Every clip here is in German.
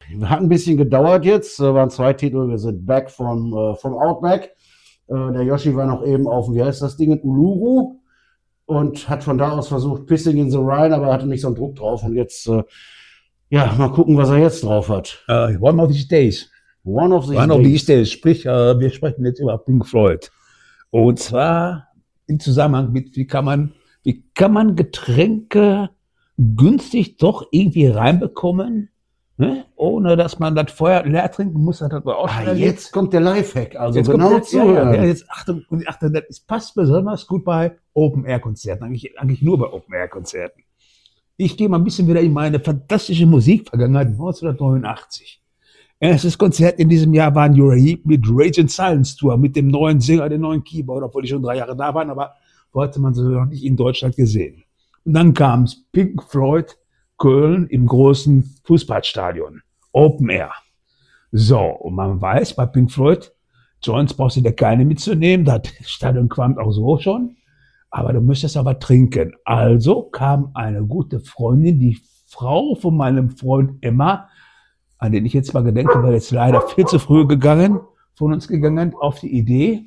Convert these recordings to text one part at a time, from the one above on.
hat ein bisschen gedauert jetzt, waren 2 Titel, wir sind back from Outback. Der Yoshi war noch eben auf, wie heißt das Ding, in Uluru und hat von da aus versucht, Pissing in the Rhine, aber hatte nicht so einen Druck drauf und jetzt, ja, mal gucken, was er jetzt drauf hat. One of these days. One of these days. Sprich, wir sprechen jetzt über Pink Floyd. Und zwar im Zusammenhang mit, wie kann man Getränke günstig doch irgendwie reinbekommen, ne? Ohne dass man das vorher leer trinken muss. Das hat man auch schon jetzt kommt der Lifehack, also jetzt genau zuhören. Ja, jetzt Achtung, das passt besonders gut bei Open-Air-Konzerten, eigentlich nur bei Open-Air-Konzerten. Ich gehe mal ein bisschen wieder in meine fantastische Musikvergangenheit 1989. Erstes Konzert in diesem Jahr war ein Uriah mit Rage and Silence Tour, mit dem neuen Sänger, dem neuen Keyboard, obwohl die schon 3 Jahre da waren, aber heute man sie noch nicht in Deutschland gesehen. Und dann kam es Pink Floyd Köln im großen Fußballstadion, Open Air. So, und man weiß, bei Pink Floyd, Joints brauchst du dir keine mitzunehmen, das Stadion qualmt auch so schon, aber du müsstest aber trinken. Also kam eine gute Freundin, die Frau von meinem Freund Emma, an den ich jetzt mal gedenke, weil jetzt leider viel zu früh von uns gegangen, auf die Idee,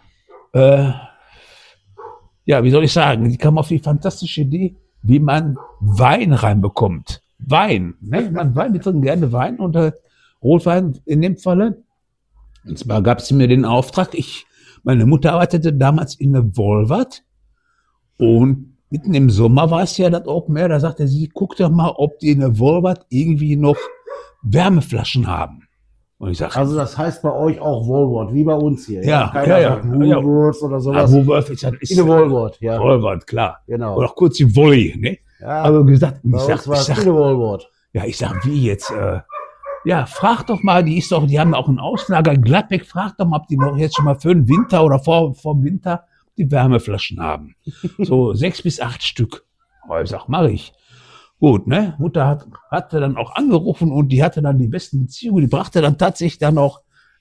ja, wie soll ich sagen, die kam auf die fantastische Idee, wie man Wein reinbekommt. Wein, ne? Wir trinken gerne Wein und Rotwein in dem Falle. Und zwar gab es mir den Auftrag, meine Mutter arbeitete damals in der Wolvert und mitten im Sommer war es ja das Open Air, da sagte sie, guck doch mal, ob die in der Wolvert irgendwie noch Wärmeflaschen haben. Und ich sag, also das heißt bei euch auch Woolworth, wie bei uns hier. Ja. Woolworth oder sowas. Woolworth ist eine Woolworth, ja. Woolworth, klar. Genau. Oder auch kurz die Volley, ne? Ja. Aber gesagt, ich sag, Woolworth. Ja, ich sag, wie jetzt? Ja, frag doch mal, die haben auch ein Auslager in Gladbeck, frag doch mal, ob die noch jetzt schon mal für den Winter oder vor Winter die Wärmeflaschen haben. So 6 bis 8 Stück. Aber ich sag, mach ich. Gut, ne? Mutter hatte dann auch angerufen und die hatte dann die besten Beziehungen. Die brachte dann tatsächlich dann auch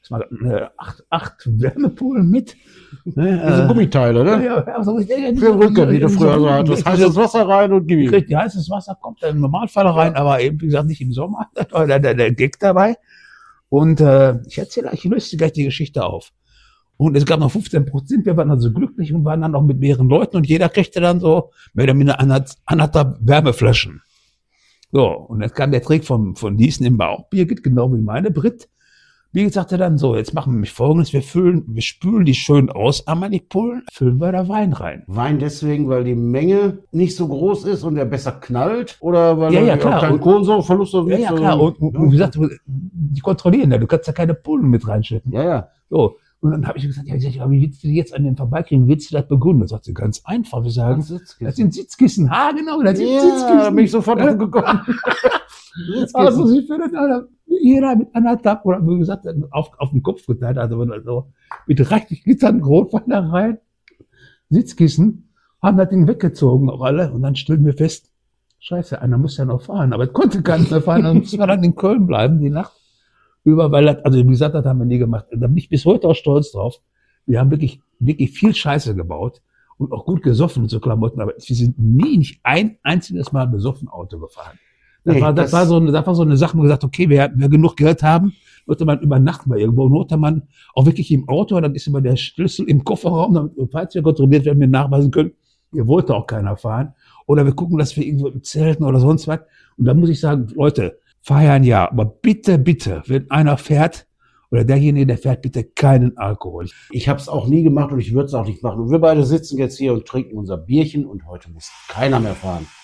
8 Wärmepoolen mit. Ne? Diese Gummiteile, ne? Ja, also für den Rücken, wie du früher so hattest. Heißes Wasser rein und gib ihm. Die heißes Wasser kommt im Normalfall rein, aber eben, wie gesagt, nicht im Sommer. Da war der Gag dabei. Und ich löse gleich die Geschichte auf. Und es gab noch 15%, wir waren also glücklich und waren dann auch mit mehreren Leuten und jeder kriegte dann so mehr oder minder 1,5 Wärmeflaschen. So, und jetzt kam der Trick von Niesen im Bauch. Birgit, genau wie meine Brit. Birgit sagte dann so, jetzt machen wir mich Folgendes, wir spülen die schön aus, einmal die Pullen, füllen wir da Wein rein. Wein deswegen, weil die Menge nicht so groß ist und der besser knallt? Oder weil ja, klar. Auch keinen Kohlensäureverlust oder ja, klar. Und wie gesagt, die kontrollieren ja, du kannst ja keine Pullen mit reinschütten. Ja. So. Und dann habe ich gesagt, wie willst du die jetzt an den vorbeikriegen? Willst du das begründen? Das sagt sie ganz einfach. Wir sagen, das sind Sitzkissen. Genau, das sind Sitzkissen. Da bin ich sofort angekommen. Also sie für jeder mit 1,5 oder wie gesagt, auf den Kopf geteilt, also mit reichlich Gittern Rotwein da rein, Sitzkissen, haben das Ding weggezogen, auch alle. Und dann stellen wir fest, scheiße, einer muss ja noch fahren. Aber es konnte keiner mehr fahren, dann mussten wir dann in Köln bleiben, die Nacht. Weil also wie gesagt, das haben wir nie gemacht. Da bin ich bis heute auch stolz drauf. Wir haben wirklich viel Scheiße gebaut und auch gut gesoffen und so Klamotten, aber wir sind nicht ein einziges Mal besoffen Auto gefahren. Das war so eine Sache, wo wir gesagt, okay, wer genug Geld haben, wollte man übernachten bei irgendwo. Und wollte man auch wirklich im Auto, dann ist immer der Schlüssel im Kofferraum, damit, falls wir kontrolliert werden, wir nachweisen können, hier wollte auch keiner fahren. Oder wir gucken, dass wir irgendwo im Zelten oder sonst was. Und da muss ich sagen, Leute, feiern ja, aber bitte, wenn einer fährt oder derjenige, der fährt, bitte keinen Alkohol. Ich habe es auch nie gemacht und ich würde es auch nicht machen. Und wir beide sitzen jetzt hier und trinken unser Bierchen und heute muss keiner mehr fahren.